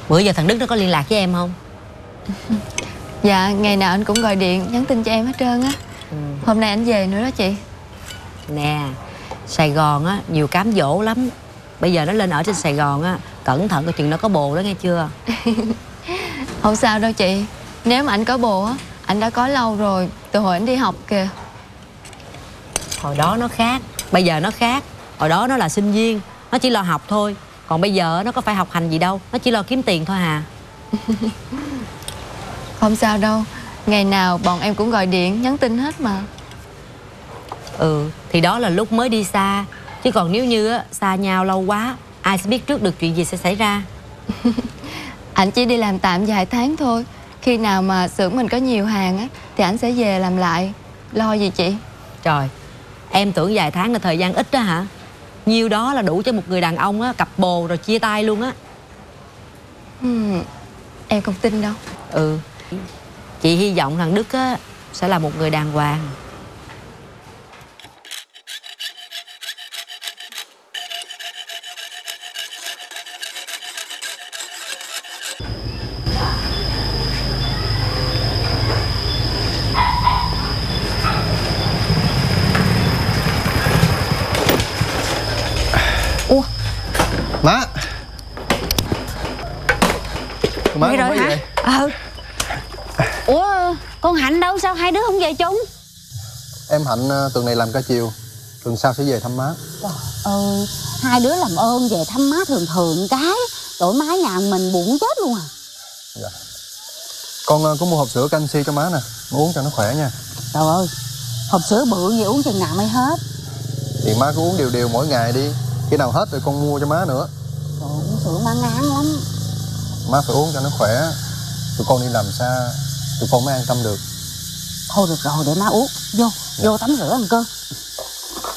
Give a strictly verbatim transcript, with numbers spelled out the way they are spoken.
Bữa giờ thằng Đức nó có liên lạc với em không? Dạ, ngày nào anh cũng gọi điện nhắn tin cho em hết trơn á. ừ. Hôm nay anh về nữa đó chị. Nè, Sài Gòn á nhiều cám dỗ lắm. Bây giờ nó lên ở trên Sài Gòn á, cẩn thận coi chừng nó có bồ đó nghe chưa. Không sao đâu chị. Nếu mà anh có bồ á, anh đã có lâu rồi, từ hồi anh đi học kìa. Hồi đó nó khác, bây giờ nó khác. Hồi đó nó là sinh viên, nó chỉ lo học thôi. Còn bây giờ nó có phải học hành gì đâu, nó chỉ lo kiếm tiền thôi à. Không sao đâu, ngày nào bọn em cũng gọi điện nhắn tin hết mà. Ừ, thì đó là lúc mới đi xa. Chứ còn nếu như á, xa nhau lâu quá, ai sẽ biết trước được chuyện gì sẽ xảy ra. Anh chỉ đi làm tạm vài tháng thôi. Khi nào mà xưởng mình có nhiều hàng á thì anh sẽ về làm lại. Lo gì chị? Trời, em tưởng vài tháng là thời gian ít đó hả? Nhiêu đó là đủ cho một người đàn ông á, cặp bồ rồi chia tay luôn á. ừ, Em không tin đâu. Ừ, chị hy vọng thằng Đức á sẽ là một người đàng hoàng. Ủa má, má vậy rồi hả? vậy? Ờ. Ủa con Hạnh đâu, sao hai đứa không về chung? Em Hạnh tuần này làm ca chiều, tuần sau sẽ về thăm má. Trời ơi, hai đứa làm ơn về thăm má thường thường cái. Trời, má nhà mình buồn chết luôn à. Dạ. Con có mua hộp sữa canxi cho má nè, uống cho nó khỏe nha. Trời ơi, hộp sữa bự vậy uống chừng nào mới hết? Thì má cứ uống đều đều mỗi ngày đi, khi nào hết rồi con mua cho má nữa. Trời, uống sữa má ngán lắm. Má phải uống cho nó khỏe, tụi con đi làm xa, tụi con mới an tâm được. Thôi được rồi, để má uống. Vô, Dạ. vô tắm rửa ăn cơm.